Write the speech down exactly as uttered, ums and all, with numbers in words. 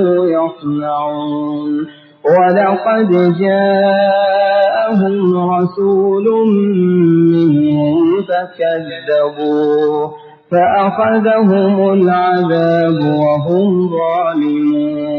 يصنعون ولقد جاءهم رسول منهم فكذبوه فأخذهم العذاب وهم ظالمون